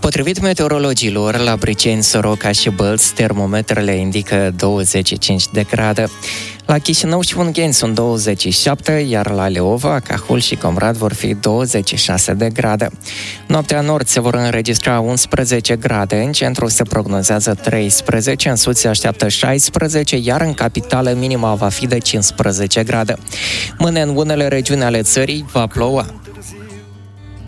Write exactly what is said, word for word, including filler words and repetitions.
Potrivit meteorologilor, la Briceni, Soroca și Bălți, termometrele indică douăzeci și cinci de grade. La Chișinău și Ungheni sunt douăzeci și șapte, iar la Leova, Cahul și Comrat vor fi douăzeci și șase de grade. Noaptea în nord se vor înregistra unsprezece grade, în centru se prognozează treisprezece, în sud se așteaptă șaisprezece, iar în capitală minima va fi de cincisprezece grade. Mâine în unele regiuni ale țării va ploua.